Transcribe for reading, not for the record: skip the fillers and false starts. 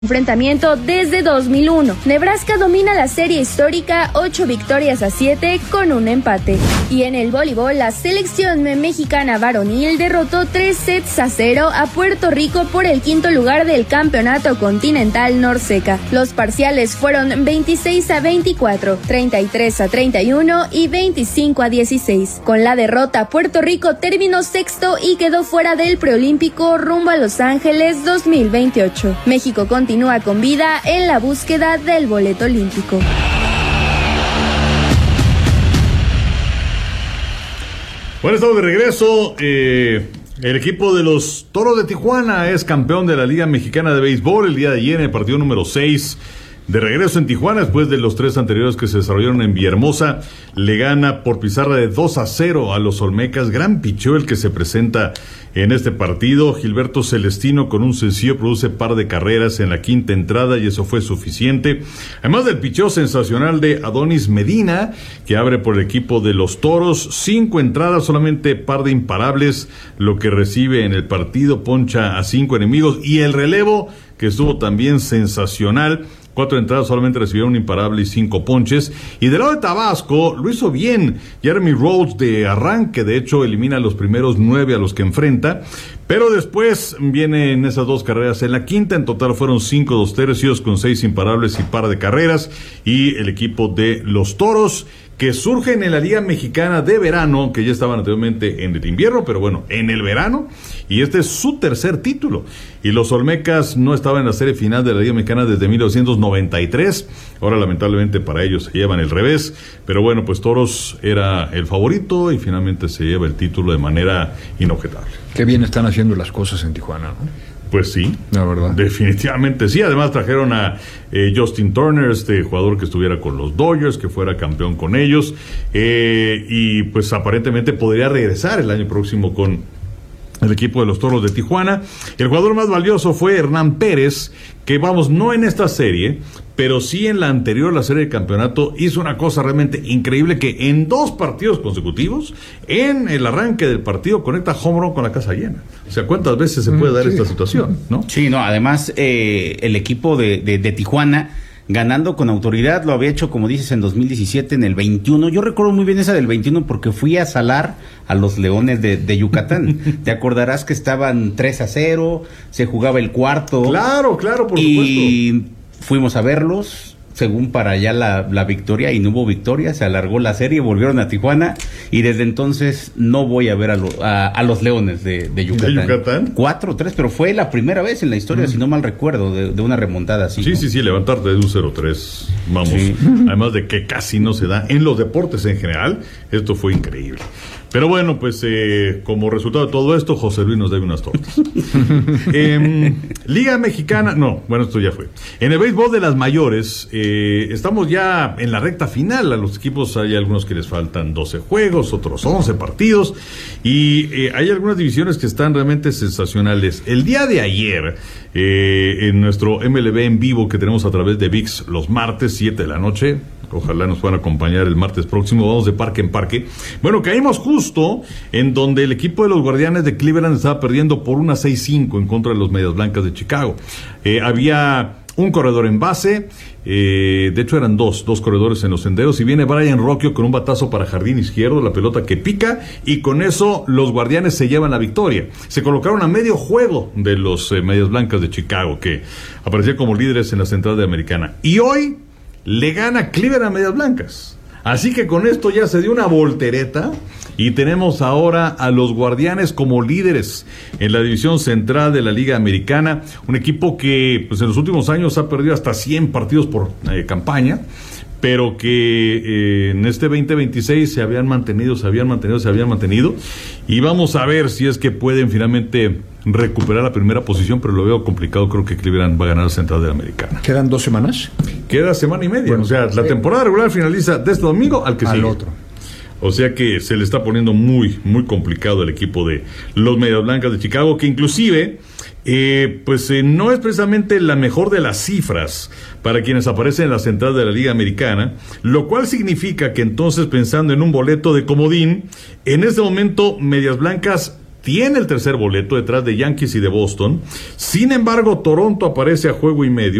enfrentamiento desde 2001. Nebraska domina la serie histórica 8-7 con un empate. Y en el voleibol, la selección mexicana varonil derrotó 3-0 a Puerto Rico por el quinto lugar del campeonato continental Norseca. Los parciales fueron 26-24, 33-31 y 25-16. Con la derrota, Puerto Rico terminó sexto y quedó fuera del preolímpico rumbo a Los Ángeles 2028. México continúa con vida en la búsqueda del boleto olímpico. Bueno, estamos de regreso. El equipo de los Toros de Tijuana es campeón de la Liga Mexicana de Béisbol el día de ayer en el partido número 6. De regreso en Tijuana, después de los 3 anteriores que se desarrollaron en Villahermosa, le gana por pizarra de 2-0 a los Olmecas. Gran picheo el que se presenta en este partido. Gilberto Celestino con un sencillo produce par de carreras en la quinta entrada y eso fue suficiente. Además del picheo sensacional de Adonis Medina, que abre por el equipo de los Toros. 5 entradas, solamente par de imparables, lo que recibe en el partido, poncha a 5 enemigos. Y el relevo, que estuvo también sensacional. 4 entradas, solamente recibieron un imparable y 5 ponches. Y del lado de Tabasco, lo hizo bien Jeremy Rhodes de arranque. De hecho, elimina los primeros 9 a los que enfrenta. Pero después vienen esas 2 carreras en la quinta. En total fueron 5 2/3 con 6 imparables y par de carreras. Y el equipo de los Toros, que surgen en la Liga Mexicana de Verano, que ya estaban anteriormente en el invierno, pero bueno, en el verano, y este es su tercer título. Y los Olmecas no estaban en la serie final de la Liga Mexicana desde 1993, ahora lamentablemente para ellos se llevan el revés, pero bueno, pues Toros era el favorito y finalmente se lleva el título de manera inobjetable. Qué bien están haciendo las cosas en Tijuana, ¿no? Pues sí, la verdad. Definitivamente sí. Además trajeron a Justin Turner, este jugador que estuviera con los Dodgers, que fuera campeón con ellos, y pues aparentemente podría regresar el año próximo con el equipo de los Toros de Tijuana. El jugador más valioso fue Hernán Pérez, que vamos, no en esta serie, pero sí en la anterior, la serie de campeonato, hizo una cosa realmente increíble, que en 2 partidos consecutivos, en el arranque del partido, conecta home run con la casa llena. O sea, ¿cuántas veces se puede dar esta situación, no? Sí, no, además el equipo de Tijuana, ganando con autoridad, lo había hecho, como dices, en 2017, en el 21. Yo recuerdo muy bien esa del 21 porque fui a salar a los Leones de Yucatán. Te acordarás que estaban 3-0, se jugaba el cuarto. Claro, por supuesto. Y fuimos a verlos, según para allá la victoria, y no hubo victoria, se alargó la serie, volvieron a Tijuana, y desde entonces no voy a ver a los Leones de Yucatán. ¿De Yucatán? 4-3, pero fue la primera vez en la historia, si no mal recuerdo, de una remontada así. Sí, ¿no? sí, levantarte de un 0-3, vamos, sí. Además de que casi no se da en los deportes en general, esto fue increíble. Pero bueno, pues como resultado de todo esto, José Luis nos debe unas tortas. Liga Mexicana, no, bueno, esto ya fue. En el béisbol de las mayores, estamos ya en la recta final. A los equipos hay algunos que les faltan 12 juegos, otros 11 partidos. Y hay algunas divisiones que están realmente sensacionales. El día de ayer, en nuestro MLB en vivo que tenemos a través de ViX los martes, 7 de la noche, ojalá nos puedan acompañar el martes próximo, vamos de parque en parque. Bueno, caímos justo en donde el equipo de los Guardianes de Cleveland estaba perdiendo por 1-6-5 en contra de los Medias Blancas de Chicago. Había un corredor en base, de hecho eran dos corredores en los senderos, y viene Brian Rocchio con un batazo para jardín izquierdo, la pelota que pica, y con eso los Guardianes se llevan la victoria. Se colocaron a medio juego de los Medias Blancas de Chicago, que aparecían como líderes en la Central de Americana. Y hoy le gana Cleveland a Medias Blancas. Así que con esto ya se dio una voltereta y tenemos ahora a los Guardianes como líderes en la división central de la Liga Americana, un equipo que pues en los últimos años ha perdido hasta 100 partidos por campaña, pero que en este 2026 se habían mantenido, y vamos a ver si es que pueden finalmente recuperar la primera posición, pero lo veo complicado. Creo que Cleveland va a ganar la Central de la Americana. ¿Quedan 2 semanas? Queda semana y media, bueno, o sea, la temporada regular finaliza de este domingo al que sigue. Otro. O sea que se le está poniendo muy, muy complicado al equipo de los Medias Blancas de Chicago, que inclusive no es precisamente la mejor de las cifras para quienes aparecen en la central de la Liga Americana, lo cual significa que entonces, pensando en un boleto de comodín, en este momento Medias Blancas tiene el tercer boleto detrás de Yankees y de Boston. Sin embargo, Toronto aparece a juego y medio.